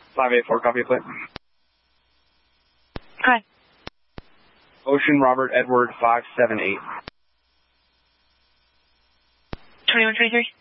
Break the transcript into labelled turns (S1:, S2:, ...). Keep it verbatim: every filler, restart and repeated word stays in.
S1: five eight four, copy plate.
S2: Hi.
S1: Ocean Robert Edward five seven eight.
S2: twenty-one twenty-three.